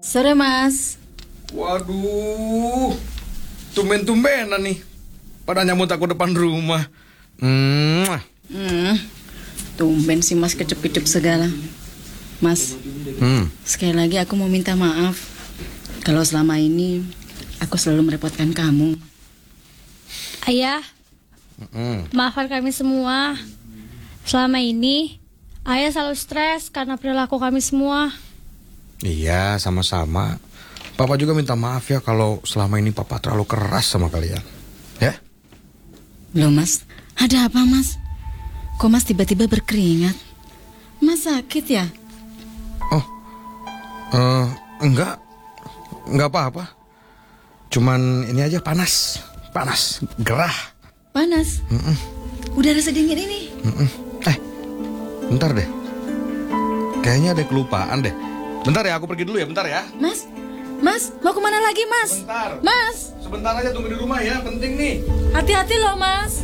Sore, Mas. Waduh, tumben-tumbenan nih. Pada nyambut aku depan rumah. Tumben sih Mas kecup-kecup segala. Mas, sekali lagi aku mau minta maaf kalau selama ini aku selalu merepotkan kamu. Ayah, maafkan kami semua. Selama ini, Ayah selalu stres karena perilaku kami semua. Iya, sama-sama. Papa juga minta maaf ya kalau selama ini Papa terlalu keras sama kalian. Ya? Loh Mas, ada apa Mas? Kok Mas tiba-tiba berkeringat? Mas sakit ya? Enggak apa-apa. Cuman ini aja panas, gerah. Panas? Udara sedingin ini. Bentar deh. Kayaknya ada kelupaan deh. Bentar ya, aku pergi dulu ya, bentar ya. Mas, mau kemana lagi Mas? Bentar. Mas, Sebentar aja tunggu di rumah ya, penting nih. hati-hati loh Mas.